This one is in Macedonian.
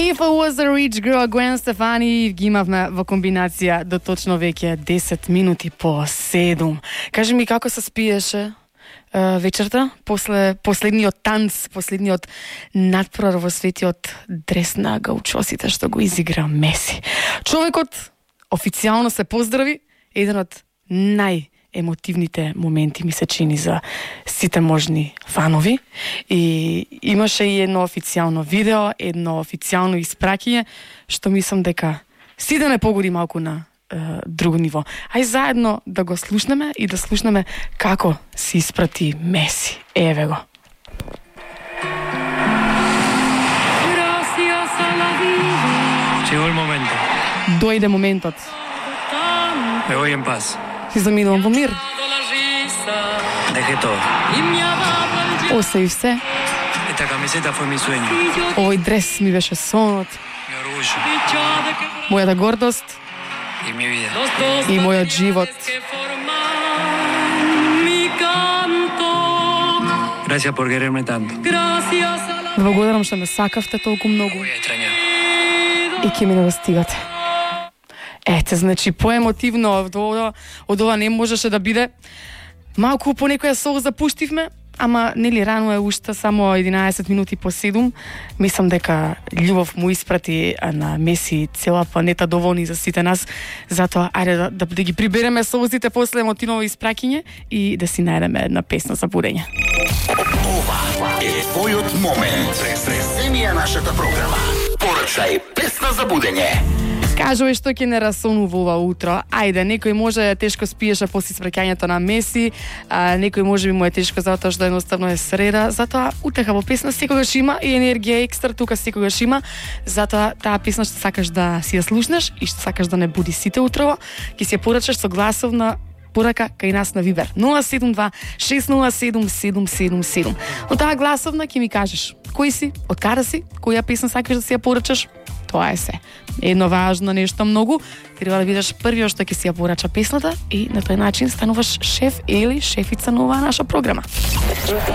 If I was a rich girl, Gwen Stefani, ги имавме во комбинација до точно веќе 10 минути по 7. Кажи ми како се спиеше вечерта, после последниот танц, последниот надпрор во светиот дрес на гаучосите што го изигра Меси. Човекот официјално се поздрави, еден од најемотивните моменти ми се чини за сите можни фанови, и имаше и едно официјално видео, едно официјално испраќање, што мислам дека сите не погоди малку на друго ниво. Ај заедно да го слушнеме и да слушнеме како се испрати Меси. Еве го. Llegó el momento. Дојде моментот. Me voy en paz. Си заминувам во мир. Dejé todo. Оставив се. Esta camiseta fue mi sueño, Овој дрес ми беше сонот, mi orgullo мојата гордост y mi vida. и мојот живот. Gracias por quererme tanto. Благодарам што ме сакавте толку многу Voy a extrañar. и ќе ме недостигате. Ете, значи, поемотивно од ова не можеше да биде. Малку по некоја сол запуштивме, ама нели рано е уште, само 11 минути по 7. Мислам дека љубов му испрати на Меси цела планета доволни за сите нас. Затоа ајде да ги прибереме солзите после емотивно испраќање и да си најдеме една песна за будење. Ова е твојот момент. Преземија нашата програма. Порачај песна за будење. Кажувај што ќе не расонува ова утро. Ајде, некој може тешко спиеше после испраќањето на Меси, некој може би му е тешко затоа што едноставно е среда, затоа утеха во песна секогаш има и енергија екстра тука секогаш има, затоа таа песна што сакаш да си ја слушнеш и што сакаш да не буди сите утрово, ќе си ја порачаш со гласовна порака кај нас на Вибер 072 607 777. Но таа гласовна ќе ми кажеш кој си, од каде си, која песна сакаш да си ја порачаш. Тоа е се. Едно важно нешто многу, треба да бидеш првиот што ќе си ја порача песната и на тој начин стануваш шеф или шефица на оваа наша програма.